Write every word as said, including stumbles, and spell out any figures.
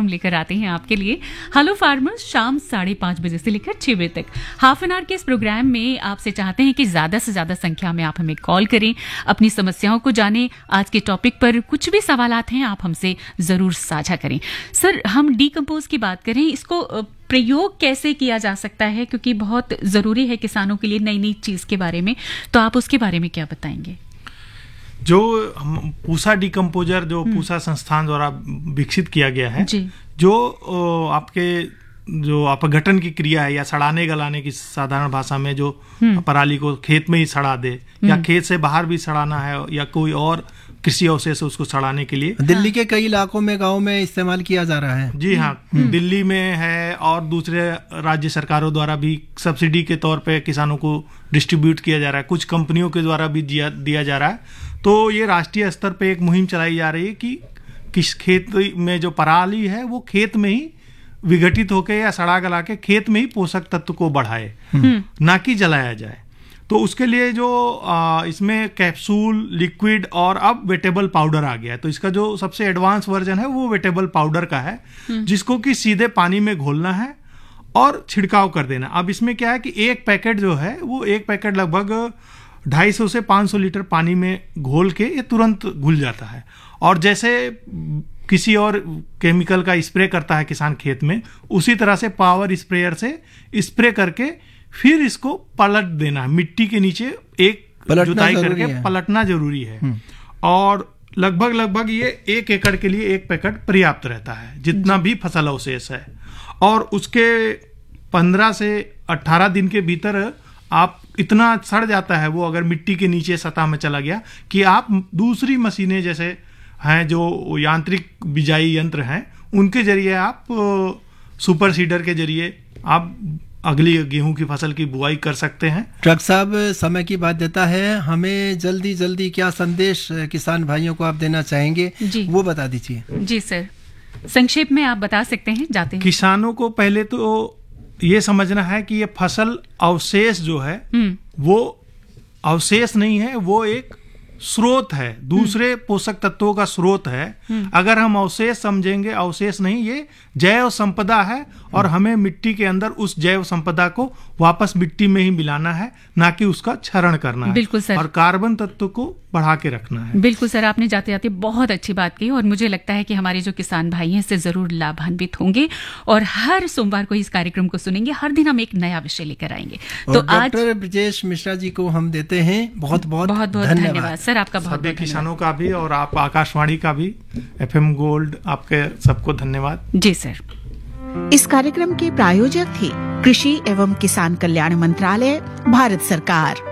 हम लेकर आते हैं आपके लिए हेलो फार्मर्स, शाम साढ़े पाँच बजे से लेकर छह बजे तक हाफ एन आवर के इस प्रोग्राम में आपसे चाहते हैं कि ज़्यादा से ज़्यादा संख्या में आप हमें कॉल करें, अपनी समस्याओं को जानें, आज के टॉपिक पर कुछ भी सवालात हैं आप हमसे ज़रूर साझा करें। सर, हम डीकम्पोज की बात करें, इसको प्रयोग कैसे किया जा सकता है, क्योंकि बहुत ज़रूरी है किसानों के लिए नई नई चीज़ के बारे में, तो आप उसके बारे में क्या बताएंगे? जो हम पूसा डिकम्पोजर जो पूसा संस्थान द्वारा विकसित किया गया है, जो आपके जो अपघटन की क्रिया है या सड़ाने गलाने की साधारण भाषा में जो पराली को खेत में ही सड़ा दे या खेत से बाहर भी सड़ाना है या कोई और कृषि अवशेष उसको सड़ाने के लिए दिल्ली के कई इलाकों में गांव में इस्तेमाल किया जा रहा है। जी हाँ, दिल्ली में है और दूसरे राज्य सरकारों द्वारा भी सब्सिडी के तौर पे किसानों को डिस्ट्रीब्यूट किया जा रहा है, कुछ कंपनियों के द्वारा भी दिया दिया जा रहा है। तो ये राष्ट्रीय स्तर पे एक मुहिम चलाई जा रही है कि किस खेत में जो पराली है वो खेत में ही विघटित होकर या सड़ा गला के खेत में ही पोषक तत्व को बढ़ाए, ना कि जलाया जाए। तो उसके लिए जो आ, इसमें कैप्सूल, लिक्विड और अब वेटेबल पाउडर आ गया है। तो इसका जो सबसे एडवांस वर्जन है वो वेटेबल पाउडर का है, जिसको कि सीधे पानी में घोलना है और छिड़काव कर देना। अब इसमें क्या है कि एक पैकेट जो है वो एक पैकेट लगभग ढाई सौ से पाँच सौ लीटर पानी में घोल के ये तुरंत घुल जाता है। और जैसे किसी और केमिकल का स्प्रे करता है किसान खेत में, उसी तरह से पावर स्प्रेयर से स्प्रे करके फिर इसको पलट देना है मिट्टी के नीचे, एक जुताई करके पलटना जरूरी है। और लगभग लगभग ये एक एकड़ के लिए एक पैकेट पर्याप्त रहता है, जितना भी फसल अवशेष है। और उसके पंद्रह से अठारह दिन के भीतर आप इतना सड़ जाता है वो, अगर मिट्टी के नीचे सतह में चला गया, कि आप दूसरी मशीनें जैसे हैं जो यांत्रिक बिजाई यंत्र हैं उनके जरिए आप सुपर सीडर के जरिए आप अगली गेहूं की फसल की बुआई कर सकते हैं। ट्रक साहब, समय की बाध्यता है, हमें जल्दी जल्दी क्या संदेश किसान भाइयों को आप देना चाहेंगे वो बता दीजिए। जी सर, संक्षेप में आप बता सकते हैं, जाते हैं। किसानों को पहले तो ये समझना है कि ये फसल अवशेष जो है वो अवशेष नहीं है, वो एक स्रोत है, दूसरे पोषक तत्वों का स्रोत है। अगर हम अवशेष समझेंगे, अवशेष नहीं, ये जैव संपदा है और हमें मिट्टी के अंदर उस जैव संपदा को वापस मिट्टी में ही मिलाना है, ना कि उसका क्षरण करना है। बिल्कुल सर। और कार्बन तत्व को बढ़ा के रखना है। बिल्कुल सर, आपने जाते जाते बहुत अच्छी बात की और मुझे लगता है कि हमारे जो किसान भाई हैं इससे जरूर लाभान्वित होंगे और हर सोमवार को इस कार्यक्रम को सुनेंगे। हर दिन हम एक नया विषय लेकर आएंगे। तो आज डॉक्टर ब्रजेश मिश्रा जी को हम देते हैं बहुत बहुत बहुत बहुत धन्यवाद सर, आपका बहुत सभी किसानों का भी और आप आकाशवाणी का भी, एफएम गोल्ड, आपके सबको धन्यवाद। जी सर। इस कार्यक्रम के प्रायोजक थे कृषि एवं किसान कल्याण मंत्रालय, भारत सरकार।